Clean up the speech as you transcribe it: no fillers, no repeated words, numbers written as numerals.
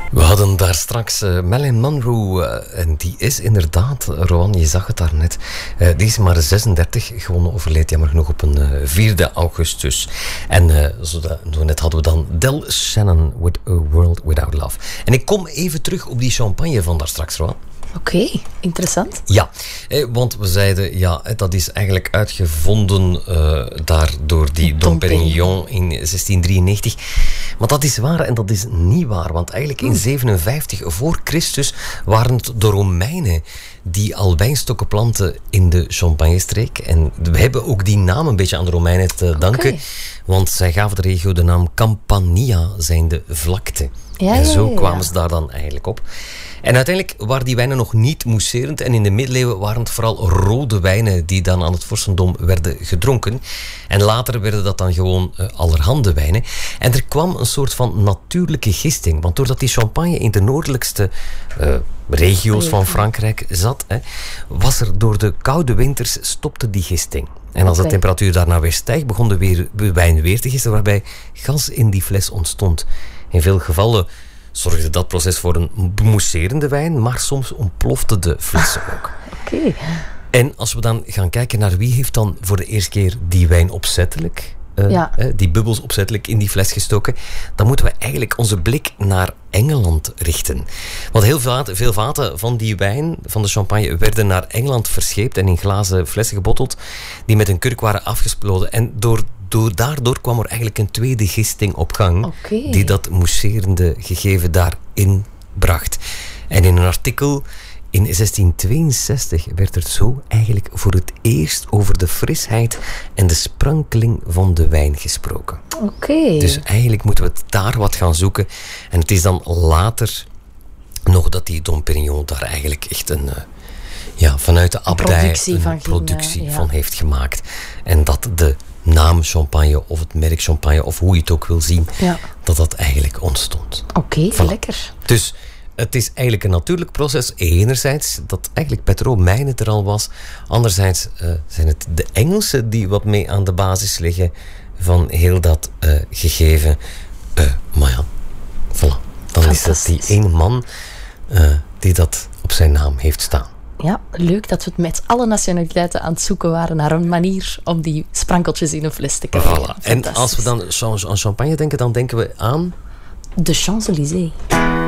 We hadden daar straks Marilyn Monroe en die is inderdaad, Rowan, je zag het daarnet, die is maar 36, gewoon overleed jammer genoeg op een 4 augustus. En zo net hadden we dan Del Shannon with A World Without Love. En ik kom even terug op die champagne van daar straks, Rowan. Oké, interessant. Ja, want we zeiden, ja, dat is eigenlijk uitgevonden daar door die Dom Pérignon in 1693. Maar dat is waar en dat is niet waar, want eigenlijk in 57 voor Christus waren het de Romeinen die al wijnstokken planten in de Champagne-streek. En we hebben ook die naam een beetje aan de Romeinen te danken, want zij gaven de regio de naam Campania, zijnde vlakte. Ja, en zo kwamen ze daar dan eigenlijk op. En uiteindelijk waren die wijnen nog niet mousserend. En in de middeleeuwen waren het vooral rode wijnen die dan aan het vorstendom werden gedronken. En later werden dat dan gewoon allerhande wijnen. En er kwam een soort van natuurlijke gisting. Want doordat die champagne in de noordelijkste regio's van Frankrijk zat, was er door de koude winters stopte die gisting. En als de temperatuur daarna weer stijgt, begon de wijn weer te gisten, waarbij gas in die fles ontstond. In veel gevallen zorgde dat proces voor een mousserende wijn, maar soms ontplofte de flessen ook. Oké. En als we dan gaan kijken naar wie heeft dan voor de eerste keer die wijn opzettelijk, die bubbels opzettelijk in die fles gestoken, dan moeten we eigenlijk onze blik naar Engeland richten. Want heel veel vaten van die wijn, van de champagne, werden naar Engeland verscheept en in glazen flessen gebotteld, die met een kurk waren afgesploten. En daardoor kwam er eigenlijk een tweede gisting op gang, die dat mousserende gegeven daarin bracht. En in een artikel in 1662 werd er zo eigenlijk voor het eerst over de frisheid en de sprankeling van de wijn gesproken. Dus eigenlijk moeten we daar wat gaan zoeken. En het is dan later nog dat die Dom Pérignon daar eigenlijk echt vanuit de abdij een productie van heeft gemaakt. En dat de naam champagne of het merk champagne of hoe je het ook wil zien, dat eigenlijk ontstond. Oké, lekker. Dus het is eigenlijk een natuurlijk proces. Enerzijds dat eigenlijk Petro Mijn het er al was. Anderzijds zijn het de Engelsen die wat mee aan de basis liggen van heel dat gegeven. Maar ja, voilà. Dan is dat die ene man die dat op zijn naam heeft staan. Ja, leuk dat we het met alle nationaliteiten aan het zoeken waren naar een manier om die sprankeltjes in een fles te krijgen. Voilà. En als we dan aan champagne denken, dan denken we aan de Champs-Élysées.